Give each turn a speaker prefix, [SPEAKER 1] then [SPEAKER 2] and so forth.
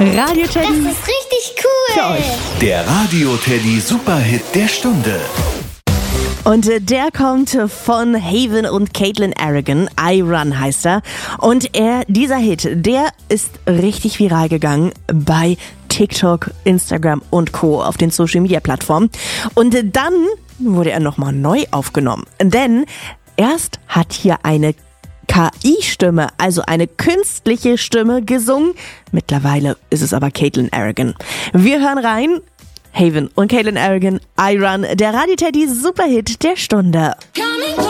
[SPEAKER 1] Radio Teddy.
[SPEAKER 2] Das ist richtig cool.
[SPEAKER 1] Für euch.
[SPEAKER 3] Der Radio Teddy Superhit der Stunde.
[SPEAKER 1] Und der kommt von Haven und Caitlin Aragon. I Run heißt er. Und dieser Hit, der ist richtig viral gegangen bei TikTok, Instagram und Co. auf den Social Media Plattformen. Und dann wurde er nochmal neu aufgenommen. Denn erst hat hier eine KI-Stimme, also eine künstliche Stimme, gesungen. Mittlerweile ist es aber Caitlin Aragon. Wir hören rein. Haven und Caitlin Aragon, I Run, der Radio Teddy Superhit der Stunde.